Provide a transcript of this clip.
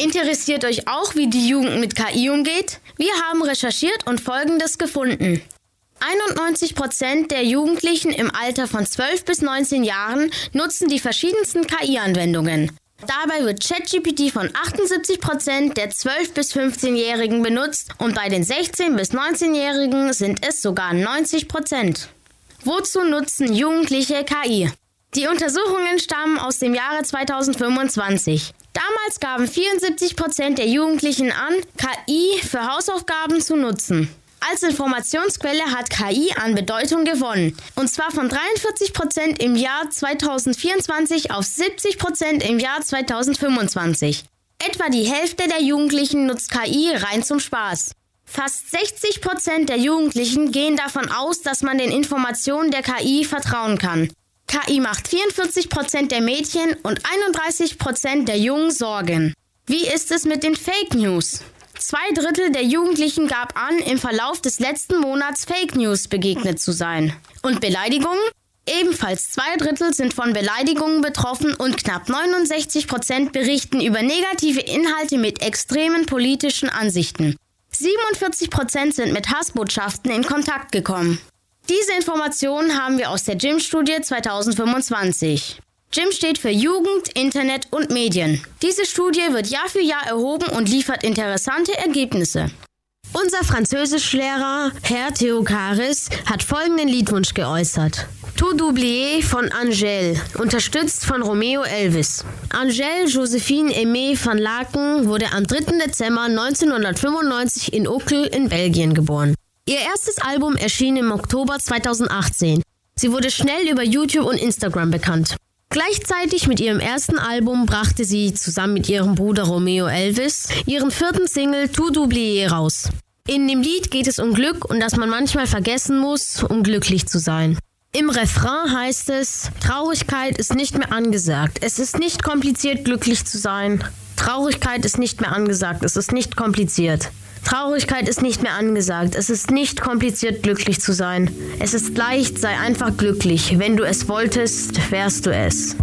Interessiert euch auch, wie die Jugend mit KI umgeht? Wir haben recherchiert und Folgendes gefunden. 91% der Jugendlichen im Alter von 12 bis 19 Jahren nutzen die verschiedensten KI-Anwendungen. Dabei wird ChatGPT von 78% der 12- bis 15-Jährigen benutzt und bei den 16- bis 19-Jährigen sind es sogar 90%. Wozu nutzen Jugendliche KI? Die Untersuchungen stammen aus dem Jahre 2025. Damals gaben 74% der Jugendlichen an, KI für Hausaufgaben zu nutzen. Als Informationsquelle hat KI an Bedeutung gewonnen. Und zwar von 43% im Jahr 2024 auf 70% im Jahr 2025. Etwa die Hälfte der Jugendlichen nutzt KI rein zum Spaß. Fast 60% der Jugendlichen gehen davon aus, dass man den Informationen der KI vertrauen kann. KI macht 44% der Mädchen und 31% der Jungen Sorgen. Wie ist es mit den Fake News? 2/3 der Jugendlichen gab an, im Verlauf des letzten Monats Fake News begegnet zu sein. Und Beleidigungen? Ebenfalls 2/3 sind von Beleidigungen betroffen und knapp 69% berichten über negative Inhalte mit extremen politischen Ansichten. 47% sind mit Hassbotschaften in Kontakt gekommen. Diese Informationen haben wir aus der JIM-Studie 2025. JIM steht für Jugend, Internet und Medien. Diese Studie wird Jahr für Jahr erhoben und liefert interessante Ergebnisse. Unser Französischlehrer, Herr Theokaris, hat folgenden Liedwunsch geäußert. Tout oublié von Angèle, unterstützt von Romeo Elvis. Angèle Josephine Aimée van Laken wurde am 3. Dezember 1995 in Uccle in Belgien geboren. Ihr erstes Album erschien im Oktober 2018. Sie wurde schnell über YouTube und Instagram bekannt. Gleichzeitig mit ihrem ersten Album brachte sie zusammen mit ihrem Bruder Romeo Elvis ihren 4. Single Tout oublié raus. In dem Lied geht es um Glück und dass man manchmal vergessen muss, um glücklich zu sein. Im Refrain heißt es, Traurigkeit ist nicht mehr angesagt. Es ist nicht kompliziert, glücklich zu sein. Traurigkeit ist nicht mehr angesagt. Es ist nicht kompliziert. Traurigkeit ist nicht mehr angesagt. Es ist nicht kompliziert, glücklich zu sein. Es ist leicht, sei einfach glücklich. Wenn du es wolltest, wärst du es.